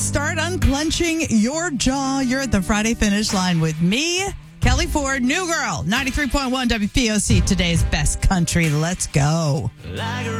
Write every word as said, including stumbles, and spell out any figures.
start unclenching your jaw. You're at the Friday finish line with me, Kelly Ford, New Girl, ninety-three point one W P O C, today's best country. Let's go.